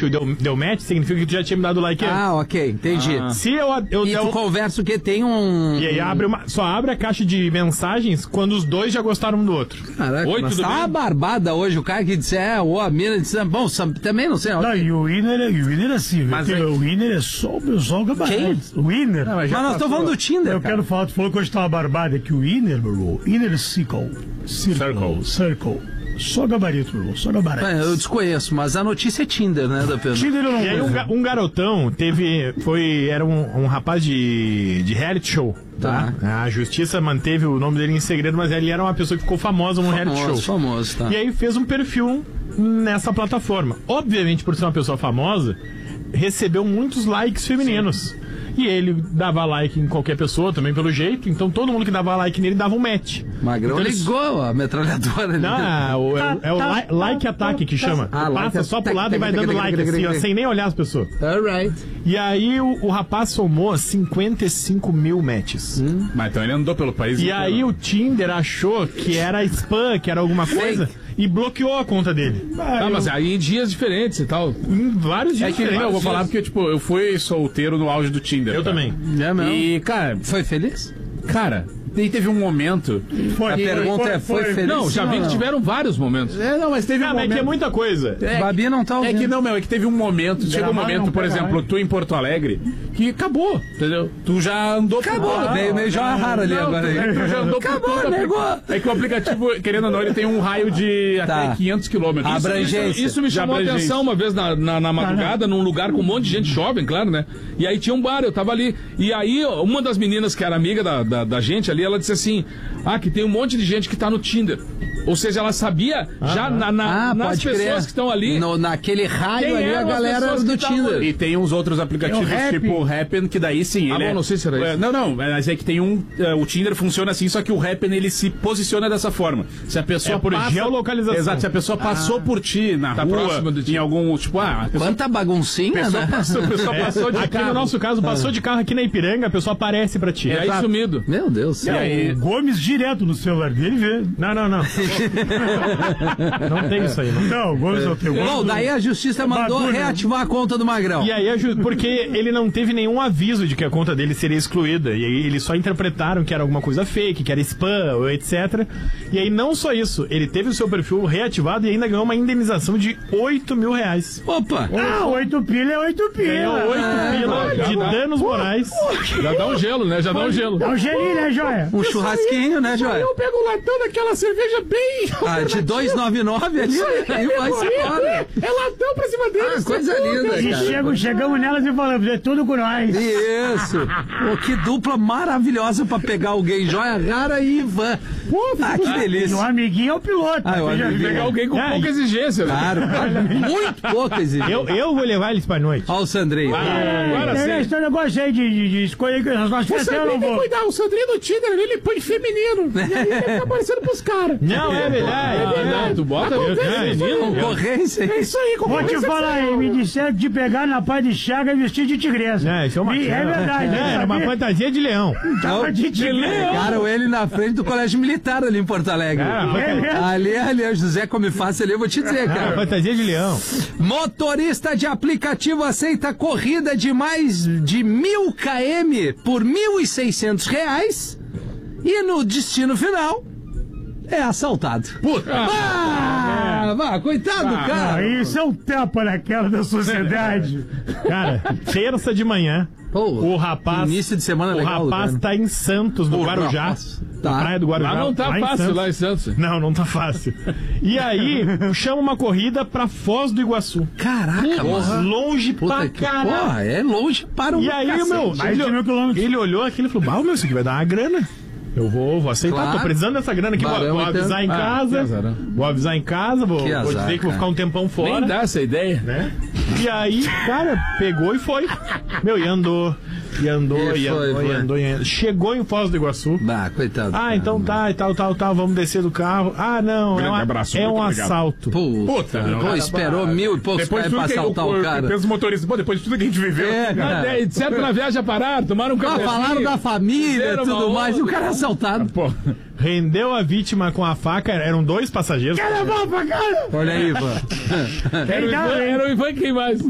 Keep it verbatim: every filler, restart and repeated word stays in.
perfil deu, deu match, significa que tu já tinha me dado like antes. Ah, ok, entendi. Ah. Se eu... eu e eu, tu conversa o que tem um... E aí abre uma, só abre a caixa de mensagens quando os dois já gostaram um do outro. Caraca, Oi, mas tudo tá bem? uma barbada hoje, o cara que disse, é, ou a mina disse, bom, também não sei. Não, e o winner é, o winner é assim, Mas porque é- o winner é só o pessoal gabarito. O winner. Não, Mas nós estamos falando do Tinder, Eu cara. quero falar, tu falou que hoje tá uma barbada, que o winner, meu irmão, inner circle, circle, circle, só gabarito, meu irmão, só gabarito. É, eu desconheço, mas a notícia é Tinder, né, da Pedro? Tinder eu não E aí um, conheço. ga- um garotão teve, foi, era um, um rapaz de, de reality show, tá? A justiça manteve o nome dele em segredo, mas ele era uma pessoa que ficou famosa num reality Famoso, show. famoso, tá. E aí fez um perfil nessa plataforma. Obviamente, por ser uma pessoa famosa, recebeu muitos likes femininos. E ele dava like em qualquer pessoa, também pelo jeito. Então todo mundo que dava like nele dava um match. Magrão Então, ele- ligou a metralhadora ali. Não, é o, é o- é o li- like ataque que chama. Ah, Tu like passa só pro ataque, lado e vai tac, dando tac, like tac, assim, tac, ó, tac. sem nem olhar as pessoas. Alright. E aí o, o rapaz somou cinquenta e cinco mil matches. Mas então ele andou pelo país E inteiro. aí o Tinder achou que era spam, que era alguma coisa, e bloqueou a conta dele. Ah, mas aí em dias diferentes e tal. Em vários dias É que, diferentes. não, eu vou falar porque, tipo, eu fui solteiro no auge do Tinder. Eu cara. também. É mesmo? E, cara, Foi feliz? cara, e teve um momento... Foi, A pergunta é, foi feliz? Não, já vi que tiveram vários momentos. É, não, mas teve Ah, um mas é momento... que é muita coisa. É Babi não tá É ouvindo. que não, meu, é que teve um momento, chegou um Gramado momento, não por pega exemplo, mais. tu em Porto Alegre, que acabou, entendeu? Tu já andou Acabou, por... meio, meio João Arrara ali Não, agora. tu, Aí. tu já andou Acabou, por todo. negou. É que o aplicativo, querendo ou não, ele tem um raio de Tá. até quinhentos quilômetros. Abrangência. Isso me Já chamou a abrangência. atenção uma vez na, na, na madrugada, num lugar com um monte de gente jovem, claro, né? E aí tinha um bar, eu tava ali. E aí, uma das meninas que era amiga da, da, da gente ali, ela disse assim: ah, que tem um monte de gente que tá no Tinder. Ou seja, ela sabia já na, na- Ah, nas pode pessoas crer. que estão ali. No, naquele raio Quem ali, a eram as galera pessoas do que tavam Tinder. ali? E tem uns outros aplicativos, É o Happn. tipo o Happn, que daí sim, Ah, ele bom, é- não sei se era é, isso. Não, não, mas é que tem um... é, o Tinder funciona assim, só que o Happn, ele se posiciona dessa forma. Se a pessoa É por passa... geolocalização. Exato, se a pessoa passou por ti na Tá rua, próximo de ti. em algum... Tipo, ah, a pessoa, Quanta baguncinha, a pessoa né? passou, a pessoa É, passou de aqui carro. no nosso caso, passou de carro aqui na Ipiranga, a pessoa aparece pra ti. E aí Exato. sumido. Meu Deus. E aí- O Gomes direto no celular dele vê. Não, não, não. Não tem isso aí, não. Não, o Gomes não tem. O Gomes Bom, não- daí a justiça mandou Bagulho. reativar a conta do Magrão. E aí, a ju- porque ele não teve nenhum aviso de que a conta dele seria excluída. E aí eles só interpretaram que era alguma coisa fake, que era spam, ou etcétera. E aí não só isso, ele teve o seu perfil reativado e ainda ganhou uma indenização de oito mil reais. Opa! Ah, oito pila é oito Ganhou pila. oito pila de danos morais. Já dá um gelo, né? Já dá um gelo. É um gelinho, né, Joia? Um churrasquinho, né, Joia? Eu pego o latão daquela cerveja bem... Ah, de dois e noventa e nove ali, aí vai-se embora. É latão pra cima dele. Ah, coisa linda, E cara. chego, chegamos nelas e falamos, é tudo com nós. Isso! Pô, que dupla maravilhosa pra pegar alguém, Joia Rara e Ivan. Ah, que E delícia. o amiguinho é o piloto. Ah, o Você já amiguinho. viu? Pegar alguém com É, pouca exigência, né? Claro, muito pouca exigência. Eu, eu vou levar eles pra noite. Olha o Sandrinho. Agora Tem sim. esse negócio aí de, de, de escolher que as nossas festas eu não vou. Cuidar, o Sandrinho do Tinder, ele põe feminino. E aí ele fica aparecendo pros caras. Não, é verdade. Ah, não, tu bota Eu- eu- Concorrência. É isso aí, como Vou te falar aí, me disseram de pegar na paz de Chaga e vestir de tigresa. É, isso é uma E é verdade. É, era uma sabia? fantasia de leão. Tava de tigresa. Pegaram ele na frente do colégio militar ali em Porto Alegre. Ah, É mesmo? Ali, ali, o José Come Fácil ali, eu vou te dizer, Era cara. fantasia de leão. Motorista de aplicativo aceita corrida de mais de mil quilômetros por mil e seiscentos reais e no destino final é assaltado. Puta. Ah, vá, coitado do Ah, cara. isso é um tapa naquela da sociedade. Cara, terça de manhã, Pô, o rapaz. início de semana o legal, rapaz cara. tá em Santos, no O Guarujá. rapaz. Na Tá. praia do Guarujá. Lá não tá lá em fácil, Santos. lá em Santos. Não, não tá fácil. E aí, chama uma corrida pra Foz do Iguaçu. Caraca, mano. Longe Puta pra que caralho. porra, é longe para um E aí, cacete. meu, Mais de ele, mil quilômetros. ele olhou aquilo e falou: bah, meu, isso aqui vai dar uma grana. Eu vou, vou aceitar, Claro. tô precisando dessa grana aqui, vou, Barão, vou então. avisar em Ah, que casa. azar, né? Vou avisar em casa, vou, Que vou azar, dizer que vou cara. ficar um tempão fora. Nem dá essa ideia. Né? E aí, cara, pegou e foi. Meu, e andou, e andou, E e, foi, andou, foi. e andou, e andou. Chegou em Foz do Iguaçu. Bah, coitado. Ah, cara. então tá, e tal, tal, tal, vamos descer do carro. Ah, não, é, Grande uma- abraço, é muito um obrigado. assalto. Puta, Puta, meu. pô, esperou mil e poucos Depois de caras tudo pra que assaltar eu, o eu, cara. penso os motoristas, pô, depois de tudo que a gente viveu. É, cara. Ah, disseram que na viagem a parar, tomaram um Ah, cafezinho. falaram da família e Fizeram tudo uma mais, e o onda. cara é assaltado. Pô, Rendeu a vítima com a faca, eram dois passageiros. Quer levar pra casa? Olha aí, pô. Era o Ivan, era o Ivan quem mais?